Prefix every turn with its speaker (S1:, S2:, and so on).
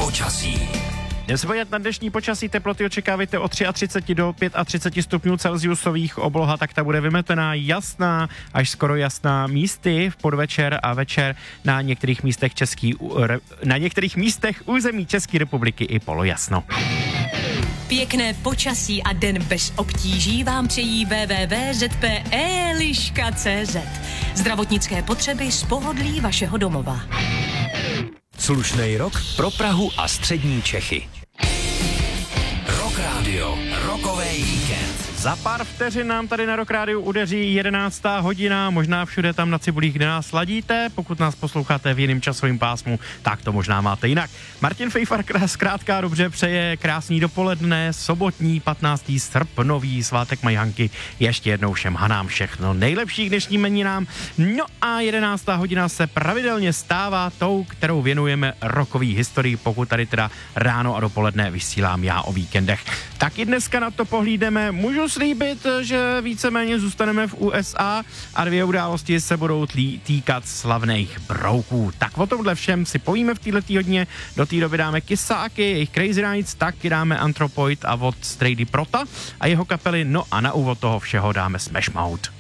S1: Počasí.
S2: Jdeme se podívat na dnešní počasí, teploty očekávejte od 33 do 35 stupňů celsiusových, obloha tak ta bude vymetená, jasná, až skoro jasná, místy v podvečer a večer na některých místech území České republiky i polojasno.
S3: Pěkné počasí a den bez obtíží vám přejí www.zpe.liška.cz. Zdravotnické potřeby z pohodlí vašeho domova.
S1: Slušnej rok pro Prahu a střední Čechy. Rock Radio, rokový víkend.
S2: Za pár vteřin nám tady na Rock Rádiu udeří 11. hodina, možná všude tam na cibulích, kde nás ladíte, pokud nás posloucháte v jiném časovém pásmu, tak to možná máte jinak. Martin Fejfar zkrátka dobře přeje krásný dopoledne, sobotní 15. srpnový svátek Majhanky, ještě jednou všem hanám všechno nejlepší k dnešním meninám. No a 11. hodina se pravidelně stává tou, kterou věnujeme rockový historii, pokud tady teda ráno a dopoledne vysílám já o víkendech. Tak i dneska na to pohlídneme. Můžu slíbit, že víceméně zůstaneme v USA a dvě události se budou týkat slavných brouků. Tak o tomhle všem si povíme v této hodině. Do té doby dáme Kysáky, jejich Crazy Nights, taky dáme Anthropoid a od Strady Prota a jeho kapely. No a na úvod toho všeho dáme Smash Mouth.